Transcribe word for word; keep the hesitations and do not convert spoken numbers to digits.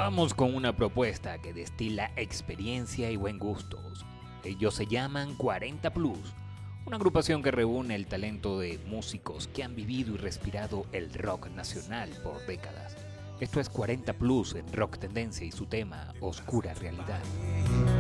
Vamos con una propuesta que destila experiencia y buen gustos. Ellos se llaman cuarenta Plus, una agrupación que reúne el talento de músicos que han vivido y respirado el rock nacional por décadas. Esto es cuarenta Plus en Rock Tendencia y su tema Oscura Realidad.